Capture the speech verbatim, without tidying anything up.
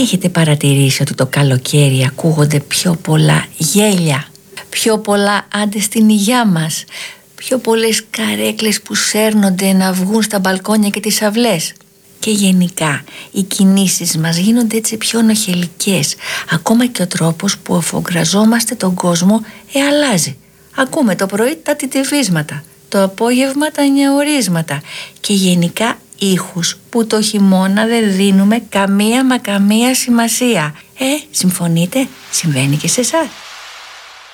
Έχετε παρατηρήσει ότι το καλοκαίρι ακούγονται πιο πολλά γέλια, πιο πολλά άντε στην υγειά μας, πιο πολλές καρέκλες που σέρνονται να βγουν στα μπαλκόνια και τις αυλές? Και γενικά οι κινήσεις μας γίνονται έτσι πιο νοχελικές. Ακόμα και ο τρόπος που αφογκραζόμαστε τον κόσμο ε, αλλάζει. Ακούμε το πρωί τα τιτιβίσματα, το απόγευμα τα νιαουρίσματα και γενικά ήχους που το χειμώνα δεν δίνουμε καμία μα καμία σημασία. Ε, συμφωνείτε? Συμβαίνει και σε εσάς?